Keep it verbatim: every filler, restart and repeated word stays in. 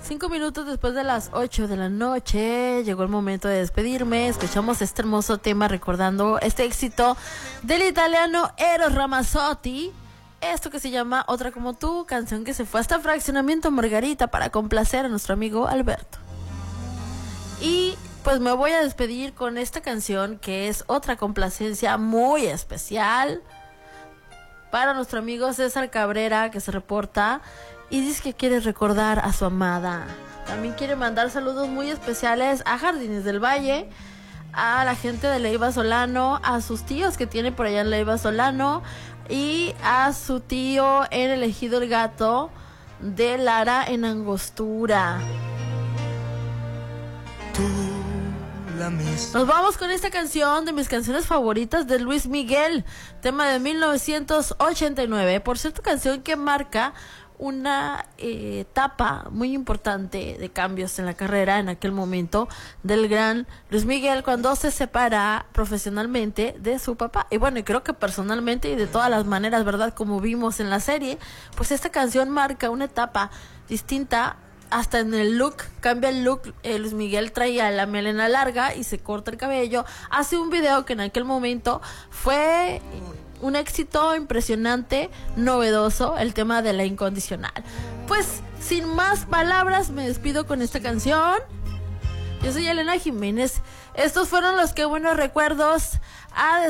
Cinco minutos después de las ocho de la noche, llegó el momento de despedirme. Escuchamos este hermoso tema recordando este éxito del italiano Eros Ramazzotti. Esto que se llama Otra como tú, canción que se fue hasta Fraccionamiento Margarita para complacer a nuestro amigo Alberto. Y pues me voy a despedir con esta canción que es otra complacencia muy especial para nuestro amigo César Cabrera, que se reporta y dice que quiere recordar a su amada. También quiere mandar saludos muy especiales a Jardines del Valle, a la gente de Leiva Solano, a sus tíos que tiene por allá en Leiva Solano y a su tío en el Ejido El Gato de Lara en Angostura. Nos vamos con esta canción de mis canciones favoritas de Luis Miguel, tema de mil novecientos ochenta y nueve. Por cierto, canción que marca una eh, etapa muy importante de cambios en la carrera en aquel momento del gran Luis Miguel, cuando se separa profesionalmente de su papá. Y bueno, y creo que personalmente y de todas las maneras, ¿verdad? Como vimos en la serie, pues esta canción marca una etapa distinta. Hasta en el look, cambia el look. eh, Luis Miguel traía la melena larga y se corta el cabello. Hace un video que en aquel momento fue un éxito impresionante, novedoso, el tema de la incondicional. Pues sin más palabras me despido con esta canción. Yo soy Elena Jiménez. Estos fueron los que buenos recuerdos. A